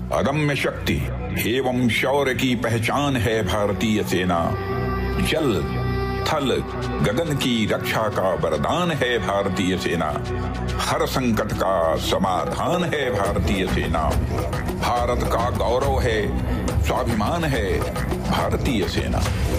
अदम्य शक्ति एवं शौर्य की पहचान है भारतीय सेना। जल थल गगन की रक्षा का वरदान है भारतीय सेना। हर संकट का समाधान है भारतीय सेना। भारत का गौरव है, स्वाभिमान है भारतीय सेना।